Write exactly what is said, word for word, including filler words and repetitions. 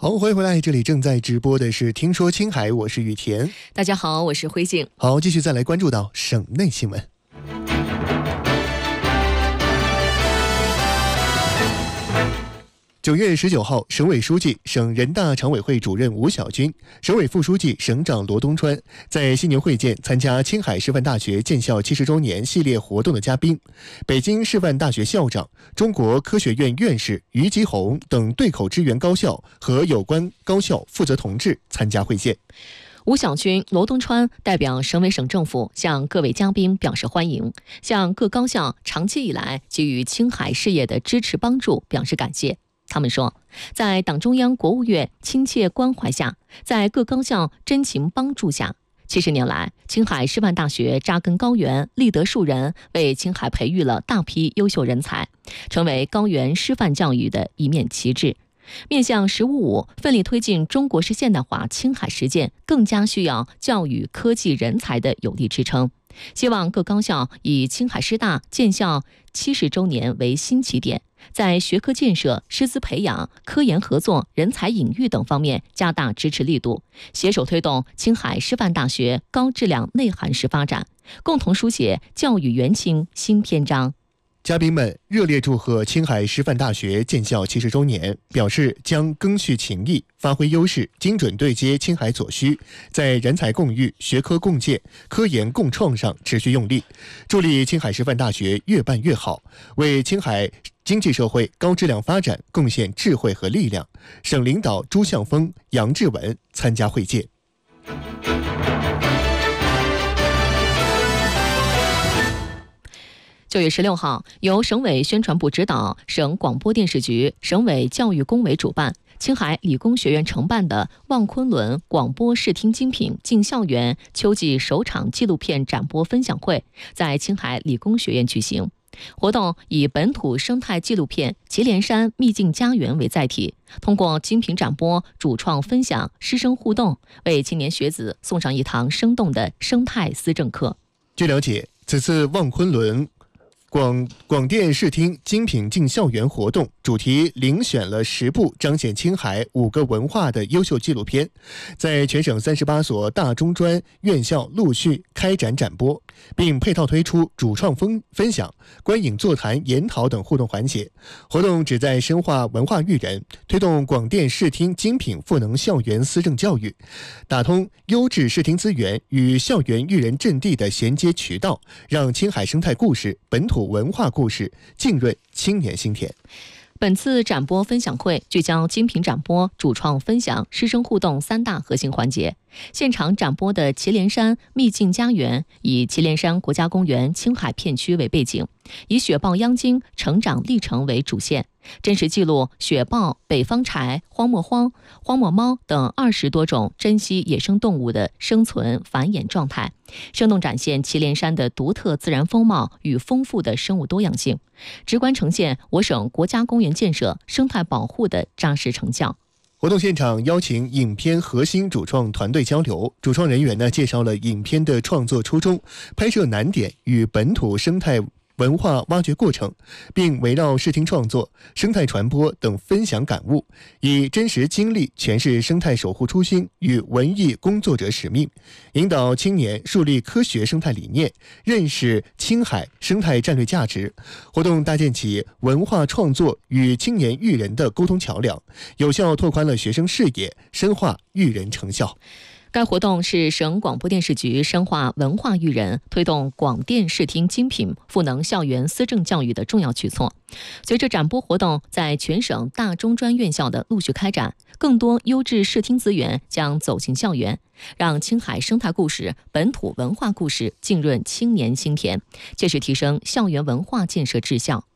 好，欢迎回来，这里正在直播的是听说青海，我是雨田。 大家好，我是辉静。 好，继续再来关注到省内新闻。九月十九号，省委书记、省人大常委会主任吴晓军，省委副书记、省长罗东川在新年会见参加青海师范大学建校七十周年系列活动的嘉宾，北京师范大学校长、中国科学院院士于吉红等对口支援高校和有关高校负责同志参加会见。 吴晓军、罗东川代表省委省政府向各位嘉宾表示欢迎，向各高校长期以来给予青海事业的支持帮助表示感谢。他们说，在党中央、国务院亲切关怀下，在各高校真情帮助下，七十年来，青海师范大学扎根高原，立德树人，为青海培育了大批优秀人才，成为高原师范教育的一面旗帜。面向“十五五”奋力推进中国式现代化青海实践，更加需要教育科技人才的有力支撑。希望各高校以青海师大建校七十周年为新起点，在学科建设、师资培养、科研合作、人才引育等方面加大支持力度，携手推动青海师范大学高质量内涵式发展，共同书写教育元清新篇章。 嘉宾们热烈祝贺青海师范大学建校七十周年，表示将赓续情谊，发挥优势，精准对接青海所需，在人才共育、学科共建、科研共创上持续用力，助力青海师范大学越办越好，为青海经济社会高质量发展贡献智慧和力量。省领导朱向峰、杨志文参加会见。 九月十六号，由省委宣传部指导，省广播电视局、省委教育工委主办，青海理工学院承办的望昆仑广播视听精品进校园秋季首场纪录片展播分享会在青海理工学院举行。活动以本土生态纪录片《祁连山秘境家园》为载体，通过精品展播、主创分享、师生互动，为青年学子送上一堂生动的生态思政课。 据了解，此次望昆仑广广电视听精品进校园活动主题遴选了十部彰显青海五个文化的优秀纪录片，在全省三十八所大中专院校陆续开展展播，并配套推出主创分分享、观影座谈、研讨等互动环节。活动旨在深化文化育人，推动广电视听精品赋能校园思政教育，打通优质视听资源与校园育人阵地的衔接渠道，让青海生态故事、本土文化故事浸润青年心田。 本次展播分享会聚焦精品展播、主创分享、师生互动三大核心环节。现场展播的祁连山秘境家园以祁连山国家公园青海片区为背景，以雪豹央金成长历程为主线，真实记录雪豹、北方柴、荒漠荒、荒漠猫等二十多种珍稀野生动物的生存繁衍状态，生动展现祁连山的独特自然风貌与丰富的生物多样性，直观呈现我省国家公园建设、生态保护的扎实成效。 活动现场邀请影片核心主创团队交流，主创人员呢介绍了影片的创作初衷、拍摄难点与本土生态文化挖掘过程，并围绕视听创作、生态传播等分享感悟，以真实经历诠释生态守护初心与文艺工作者使命，引导青年树立科学生态理念，认识青海生态战略价值。活动搭建起文化创作与青年育人的沟通桥梁，有效拓宽了学生视野，深化育人成效。 该活动是省广播电视局深化文化育人、推动广电视听精品赋能校园思政教育的重要举措。随着展播活动在全省大中专院校的陆续开展，更多优质视听资源将走进校园，让青海生态故事、本土文化故事浸润青年心田，切实提升校园文化建设质效。